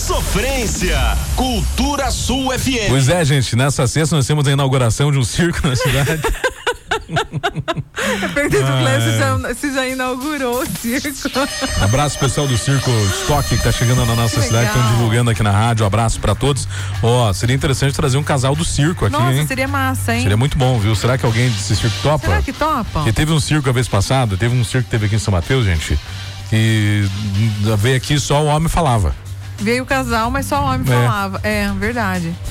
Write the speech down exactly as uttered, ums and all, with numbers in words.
Sofrência, Cultura Sul F M. Pois é, gente, nessa sexta nós temos a inauguração de um circo na cidade. Eu perguntei pro Clécio se já, se já inaugurou o circo. Abraço pessoal do Circo Stock que tá chegando na nossa Que cidade, legal. estão divulgando aqui na rádio. Abraço pra todos. Ó, seria interessante trazer um casal do circo aqui, Nossa, hein? seria massa, hein? Seria muito bom, viu? Será que alguém desse circo topa? Será que topa? Porque teve um circo a vez passada, teve um circo que teve aqui em São Mateus, gente, que veio aqui só o homem falava. Veio o casal, mas só o homem É. falava. É, verdade.